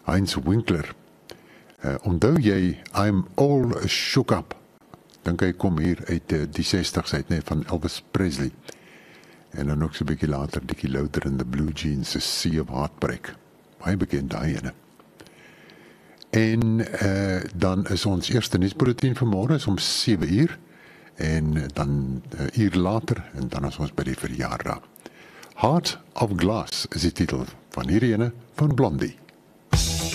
Heinz Winkler. Onthou jy, I'm all shook up. Dink hy kom hier uit die 60s uit, nee, van Elvis Presley. En dan ook so 'n bietjie later, Dickie Louter in the Blue Jeans, A Sea of Heartbreak. Baie bekend daai ene. En dan is ons eerste nuusbulletin vanmôre is om 7 uur. En dan 'n uur later, en dan is ons by die verjaardag. Heart of Glass is die titel van hierdie ene van Blondie.